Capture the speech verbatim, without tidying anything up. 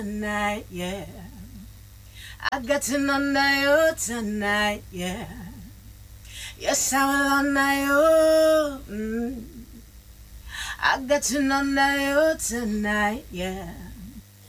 tonight, yeah. I got to know you tonight, yeah. Yes, I will know you. Mm. I got to know you tonight, yeah.